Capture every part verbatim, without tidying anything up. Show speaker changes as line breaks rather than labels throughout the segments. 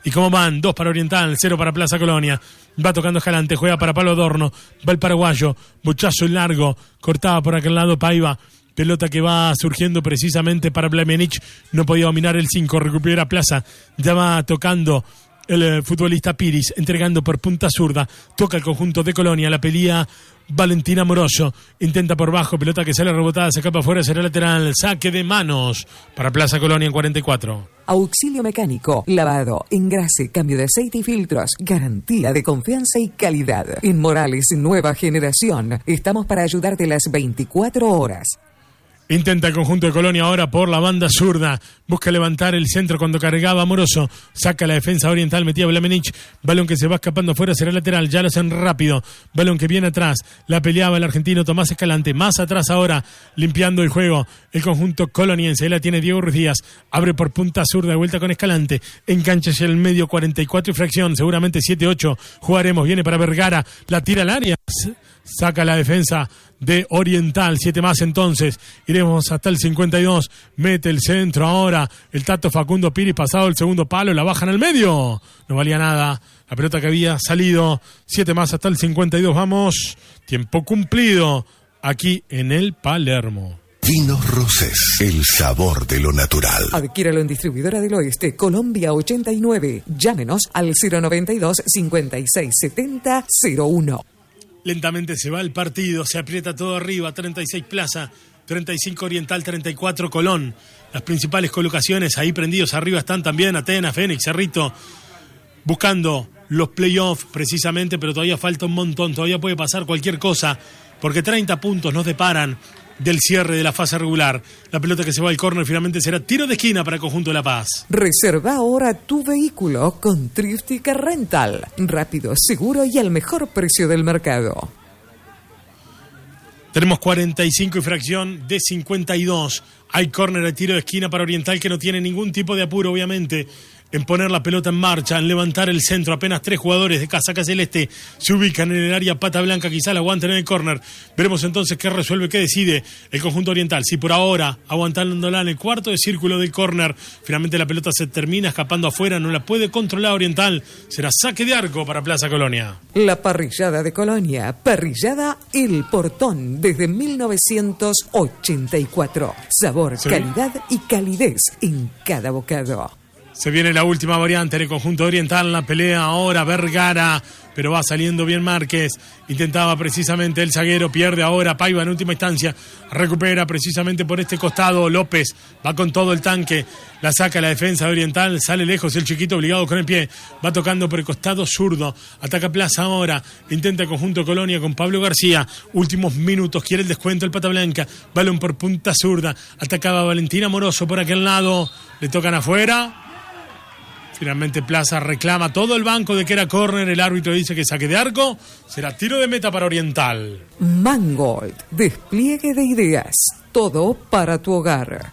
¿Y cómo van? Dos para Oriental, cero para Plaza Colonia. Va tocando Escalante, juega para Pablo Adorno. Va el paraguayo, bochazo largo, cortaba por aquel lado Paiva. Pelota que va surgiendo precisamente para Blemenic. No podía dominar el cinco, recupera Plaza. Ya va tocando el eh, futbolista Piris, entregando por punta zurda. Toca el conjunto de Colonia, la pelea Valentina Moroso. Intenta por bajo, pelota que sale rebotada, se escapa afuera, será lateral. Saque de manos para Plaza Colonia en cuarenta y cuatro.
Auxilio mecánico, lavado, engrase, cambio de aceite y filtros, garantía de confianza y calidad. En Morales, nueva generación, estamos para ayudarte las veinticuatro horas.
Intenta el conjunto de Colonia ahora por la banda zurda. Busca levantar el centro cuando cargaba Moroso. Saca la defensa Oriental, metía Blemenic. Balón que se va escapando afuera, será lateral. Ya lo hacen rápido. Balón que viene atrás. La peleaba el argentino Tomás Escalante. Más atrás ahora, limpiando el juego. El conjunto coloniense. Ahí la tiene Diego Ruiz Díaz. Abre por punta zurda, de vuelta con Escalante. Engancha hacia el medio, cuarenta y cuatro y fracción. Seguramente siete ocho. Jugaremos. Viene para Vergara. La tira al área. Saca la defensa de Oriental, siete más entonces, iremos hasta el cincuenta y dos, mete el centro ahora, el Tato Facundo Piris pasado el segundo palo, la bajan al medio, no valía nada, la pelota que había salido, siete más hasta el cincuenta y dos, vamos, tiempo cumplido, aquí en el Palermo.
Vinos Rosés, el sabor de lo natural.
Adquiéralo en Distribuidora del Oeste, Colombia ochenta y nueve, llámenos al cero noventa y dos, cincuenta y seis setenta, cero uno.
Lentamente se va el partido, se aprieta todo arriba, treinta y seis Plaza, treinta y cinco Oriental, treinta y cuatro Colón. Las principales colocaciones ahí prendidos arriba están también Atenas, Fénix, Cerrito, buscando los playoffs precisamente, pero todavía falta un montón, todavía puede pasar cualquier cosa, porque treinta puntos nos deparan del cierre de la fase regular. La pelota que se va al córner finalmente será tiro de esquina para el conjunto de La Paz.
Reserva ahora tu vehículo con Triftica Rental. Rápido, seguro y al mejor precio del mercado.
Tenemos cuarenta y cinco y fracción de cincuenta y dos. Hay córner de tiro de esquina para Oriental, que no tiene ningún tipo de apuro, obviamente, en poner la pelota en marcha, en levantar el centro. Apenas tres jugadores de casaca celeste se ubican en el área pata blanca, quizá la aguanten en el córner. Veremos entonces qué resuelve, qué decide el conjunto oriental. Si por ahora, aguantándola en el cuarto de círculo del córner, finalmente la pelota se termina escapando afuera, no la puede controlar Oriental, será saque de arco para Plaza Colonia.
La parrillada de Colonia, parrillada El Portón, desde mil novecientos ochenta y cuatro. Sabor, ¿sí? Calidad y calidez en cada bocado.
Se viene la última variante del conjunto oriental, la pelea ahora Vergara, pero va saliendo bien Márquez, intentaba precisamente el zaguero, pierde ahora Paiva en última instancia, recupera precisamente por este costado López, va con todo el tanque, la saca la defensa oriental, sale lejos el chiquito obligado con el pie, va tocando por el costado zurdo, ataca Plaza ahora, intenta el conjunto Colonia con Pablo García, últimos minutos, quiere el descuento el Pata Blanca, balón por punta zurda, atacaba Valentina Moroso por aquel lado, le tocan afuera. Finalmente Plaza reclama todo el banco de que era córner, el árbitro dice que saque de arco, será tiro de meta para Oriental.
Mangold, despliegue de ideas, todo para tu hogar.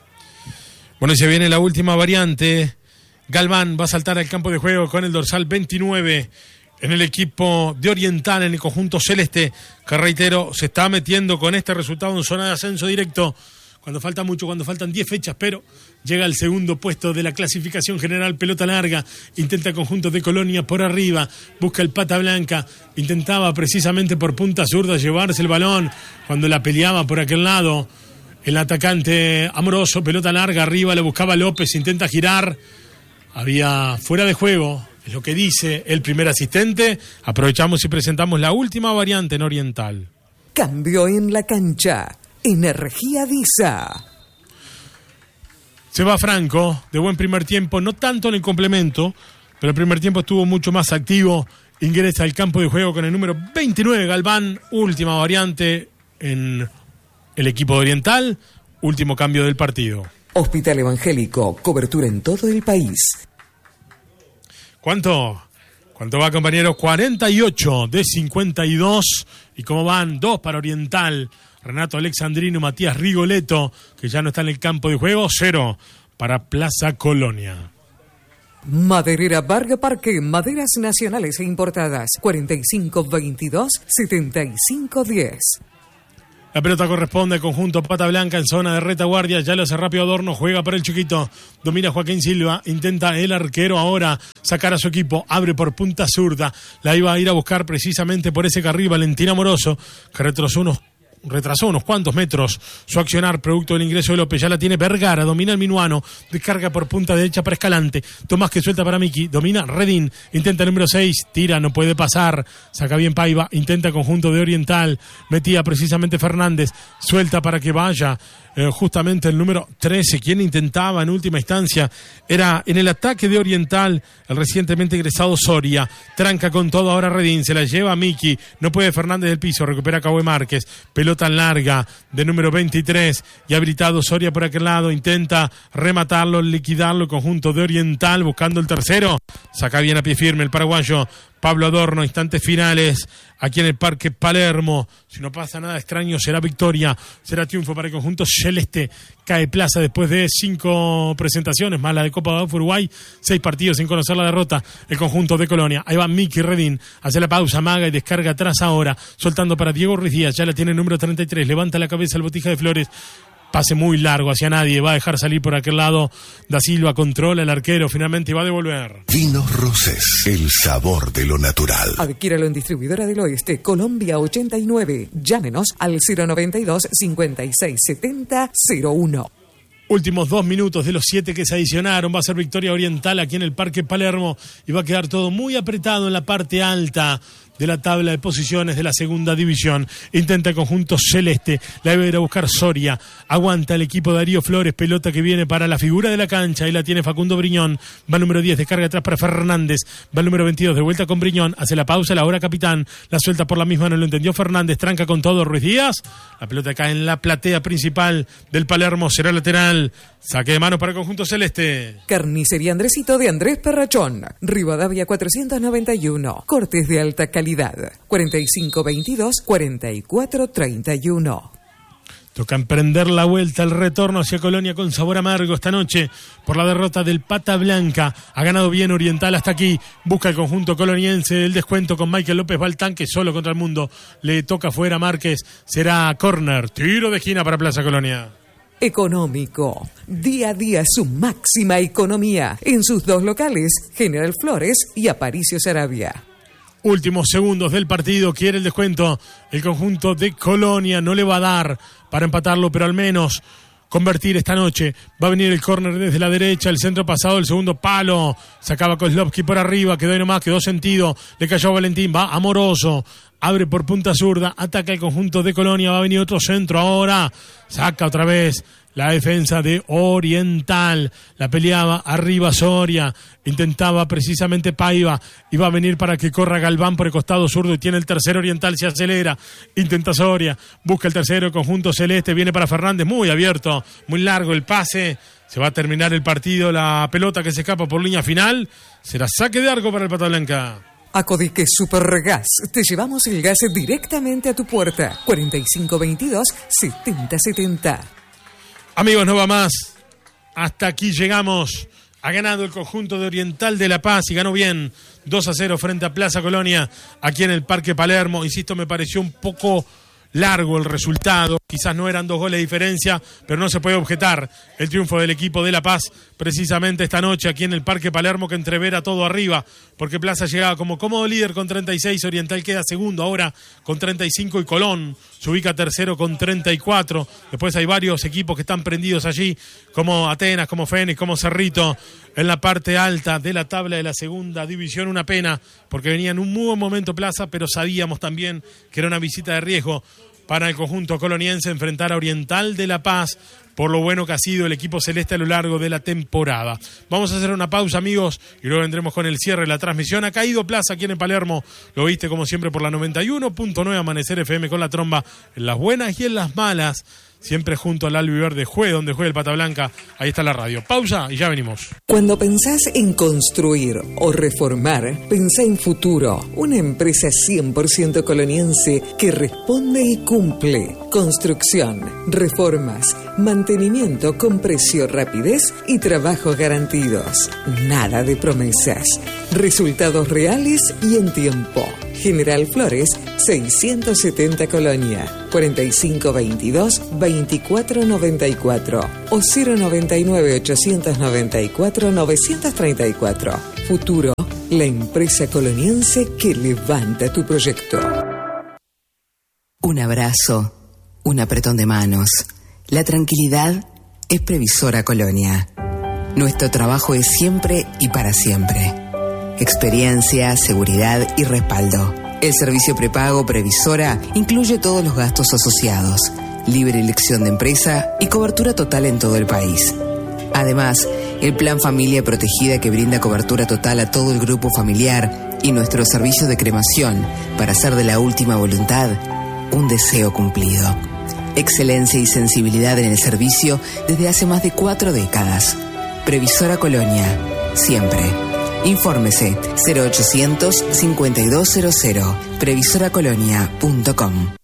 Bueno, y se viene la última variante, Galván va a saltar al campo de juego con el dorsal veintinueve en el equipo de Oriental, en el conjunto celeste, que reitero, se está metiendo con este resultado en zona de ascenso directo, cuando falta mucho, cuando faltan diez fechas, pero llega al segundo puesto de la clasificación general, pelota larga, intenta el conjunto de Colonia por arriba, busca el Pata Blanca, intentaba precisamente por punta zurda llevarse el balón, cuando la peleaba por aquel lado, el atacante Amoroso, pelota larga, arriba, le buscaba López, intenta girar, había fuera de juego, es lo que dice el primer asistente, aprovechamos y presentamos la última variante en Oriental.
Cambio en la cancha. Energía Disa.
Se va Franco, de buen primer tiempo, no tanto en el complemento, pero el primer tiempo estuvo mucho más activo. Ingresa al campo de juego con el número veintinueve, Galván, última variante en el equipo de Oriental, último cambio del partido.
Hospital Evangélico, cobertura en todo el país.
¿Cuánto? ¿Cuánto va, compañeros? cuarenta y ocho de cincuenta y dos. ¿Y cómo van? Dos para Oriental. Renato Alexandrino, Matías Rigoletto, que ya no está en el campo de juego, cero para Plaza Colonia.
Maderera Varga Parque, maderas nacionales e importadas, cuarenta y cinco veintidós, setenta y cinco diez.
La pelota corresponde al conjunto Pata Blanca en zona de retaguardia. Ya lo hace rápido Adorno. Juega para el chiquito. Domina Joaquín Silva. Intenta el arquero ahora sacar a su equipo. Abre por punta zurda. La iba a ir a buscar precisamente por ese carril Valentín Amoroso, que retrasó unos retrasó unos cuantos metros su accionar producto del ingreso de López. Ya la tiene Vergara, domina el minuano, descarga por punta derecha para Escalante, Tomás que suelta para Miki, domina Redín, intenta el número seis, tira, no puede pasar, saca bien Paiva, intenta conjunto de Oriental, metía precisamente Fernández, suelta para que vaya eh, justamente el número trece, quien intentaba en última instancia era en el ataque de Oriental el recientemente egresado Soria, tranca con todo ahora Redín, se la lleva Miki, no puede Fernández del piso, recupera Caue Márquez, pelota larga de número veintitrés y habilitado Soria por aquel lado, intenta rematarlo, liquidarlo el conjunto de Oriental buscando el tercero, saca bien a pie firme el paraguayo Pablo Adorno, instantes finales aquí en el Parque Palermo. Si no pasa nada extraño será victoria, será triunfo para el conjunto celeste. Cae plaza después de cinco presentaciones más la de Copa de Uruguay, seis partidos sin conocer la derrota el conjunto de Colonia. Ahí va Miki Redín, hace la pausa, maga y descarga atrás ahora, soltando para Diego Ruiz Díaz, ya la tiene el número treinta y tres, levanta la cabeza el Botija de Flores, pase muy largo hacia nadie, va a dejar salir por aquel lado Da Silva, controla el arquero, finalmente va a devolver.
Vinos Rosés, el sabor de lo natural.
Adquiéralo en Distribuidora del Oeste, Colombia ochenta y nueve. Llámenos al cero noventa y dos, cincuenta y seis, setenta, cero uno.
Últimos dos minutos de los siete que se adicionaron, va a ser victoria Oriental aquí en el Parque Palermo y va a quedar todo muy apretado en la parte alta de la tabla de posiciones de la segunda división. Intenta el conjunto celeste, la debe ir a buscar Soria, aguanta el equipo de Darío Flores, pelota que viene para la figura de la cancha, ahí la tiene Facundo Briñón, va el número diez, descarga atrás para Fernández, va el número veintidós, de vuelta con Briñón, hace la pausa, la hora capitán, la suelta por la misma, no lo entendió Fernández, tranca con todo Ruiz Díaz, la pelota cae en la platea principal del Palermo, será lateral, saque de mano para el conjunto celeste.
Carnicería Andresito de Andrés Perrachón, Rivadavia cuatrocientos noventa y uno, cortes de alta calidad. cuarenta y cinco veintidós, cuarenta y cuatro treinta y uno.
Toca emprender la vuelta, el retorno hacia Colonia con sabor amargo esta noche por la derrota del Pata Blanca. Ha ganado bien Oriental hasta aquí. Busca el conjunto coloniense el descuento con Michael López Baltán, que solo contra el mundo le toca fuera Márquez. Será córner, tiro de esquina para Plaza Colonia.
Económico. Día a día su máxima economía. En sus dos locales, General Flores y Aparicio Saravia.
Últimos segundos del partido, quiere el descuento el conjunto de Colonia, no le va a dar para empatarlo, pero al menos convertir esta noche. Va a venir el córner desde la derecha, el centro pasado, el segundo palo, sacaba Kozlovsky por arriba, quedó ahí nomás, quedó sentido, le cayó a Valentín, va Amoroso, abre por punta zurda, ataca el conjunto de Colonia, va a venir otro centro ahora, saca otra vez la defensa de Oriental, la peleaba arriba Soria, intentaba precisamente Paiva, iba a venir para que corra Galván por el costado zurdo y tiene el tercero Oriental, se acelera, intenta Soria, busca el tercero, conjunto celeste, viene para Fernández, muy abierto, muy largo el pase, se va a terminar el partido, la pelota que se escapa por línea final, será saque de arco para el Pata Blanca.
Acodique Supergas, te llevamos el gas directamente a tu puerta, cuarenta y cinco veintidós, setenta setenta.
Amigos, no va más. Hasta aquí llegamos. Ha ganado el conjunto de Oriental de La Paz y ganó bien dos a cero frente a Plaza Colonia aquí en el Parque Palermo. Insisto, me pareció un poco largo el resultado. Quizás no eran dos goles de diferencia, pero no se puede objetar el triunfo del equipo de La Paz precisamente esta noche aquí en el Parque Palermo, que entrevera todo arriba, porque Plaza llegaba como cómodo líder con treinta y seis, Oriental queda segundo ahora con treinta y cinco y Colón se ubica tercero con treinta y cuatro. Después hay varios equipos que están prendidos allí, como Atenas, como Fénix, como Cerrito, en la parte alta de la tabla de la segunda división. Una pena, porque venía en un muy buen momento Plaza, pero sabíamos también que era una visita de riesgo para el conjunto coloniense enfrentar a Oriental de La Paz por lo bueno que ha sido el equipo celeste a lo largo de la temporada. Vamos a hacer una pausa, amigos, y luego vendremos con el cierre de la transmisión. Ha caído Plaza aquí en el Palermo, lo viste como siempre por la noventa y uno punto nueve Amanecer F M con la tromba, en las buenas y en las malas, siempre junto al Albiverde, juegue donde juegue el Pata Blanca. Ahí está la radio. Pausa y ya venimos.
Cuando pensás en construir o reformar, pensá en Futuro, una empresa cien por ciento coloniense que responde y cumple. Construcción, reformas, mantenimiento con precio, rapidez y trabajos garantidos. Nada de promesas. Resultados reales y en tiempo. General Flores seiscientos setenta Colonia, cuarenta y cinco veintidós, veinticuatro noventa y cuatro o cero noventa y nueve, ochocientos noventa y cuatro, novecientos treinta y cuatro. Futuro, la empresa coloniense que levanta tu proyecto.
Un abrazo, un apretón de manos. La tranquilidad es Previsora Colonia. Nuestro trabajo es siempre y para siempre. Experiencia, seguridad y respaldo. El servicio prepago Previsora incluye todos los gastos asociados, libre elección de empresa y cobertura total en todo el país. Además, el Plan Familia Protegida que brinda cobertura total a todo el grupo familiar y nuestro servicio de cremación para hacer de la última voluntad un deseo cumplido. Excelencia y sensibilidad en el servicio desde hace más de cuatro décadas. Previsora Colonia, siempre. Infórmese cero ochocientos, cincuenta y dos cero cero, previsora colonia punto com.